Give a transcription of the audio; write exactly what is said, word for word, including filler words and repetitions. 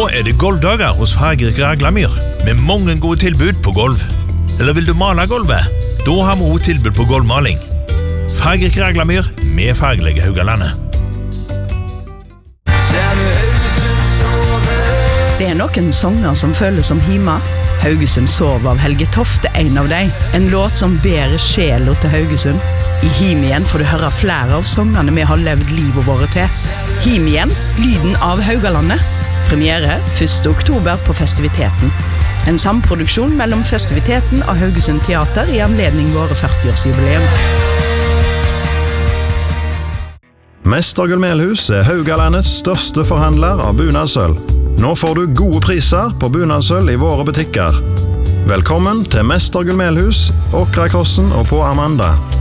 Nå er det golvdager hos Fargerik Raglamyr, med mange gode tilbud på golv. Eller vil du male golvet? Da har vi også tilbud på golvmaling. Fargerik Raglamyr med Fargelige Haugalandet. Det er noen sanger som føles som hima. Haugesund sov av Helge Tofte, en av deg. En låt som bærer sjela til Haugesund. I Him igjen får du høre flere av sangene vi har levd livet våre til. Him igjen, lyden av Haugalandet. Premiere første oktober på Festiviteten. En samproduksjon mellom Festiviteten og Haugesund Teater i anledning våre førti-årsjubileum. Mestergull Melhus er Haugalandets største forhandler av bunadsøl. Nå får du gode priser på bunadsøl i våre butikker. Velkommen til Mestergull Melhus, Åkrakossen og på Amanda.